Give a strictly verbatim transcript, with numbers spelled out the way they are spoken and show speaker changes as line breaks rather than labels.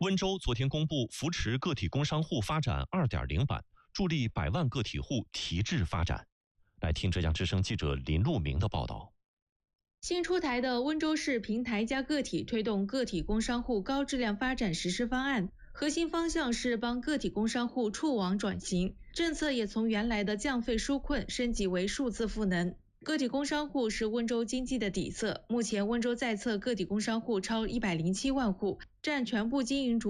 温州昨天公布扶持个体工商户发展 二点零 版，助力百万个体户提质发展。来听浙江之声记者林路明的报道。
新出台的温州市平台加个体推动个体工商户高质量发展实施方案，核心方向是帮个体工商户触网转型，政策也从原来的降费纾困升级为数字赋能。个体工商户是温州经济的底色，目前温州在册个体工商户超一百零七万户，占全部经营主